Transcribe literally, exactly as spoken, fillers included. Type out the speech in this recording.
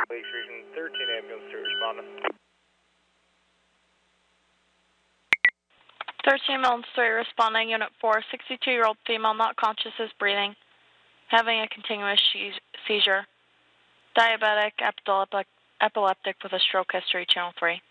Lake Station thirteen ambulance three responding. thirteen ambulance three responding, unit four, sixty-two-year-old female not conscious is breathing, having a continuous seizure, diabetic, epileptic, epileptic with a stroke history, channel three.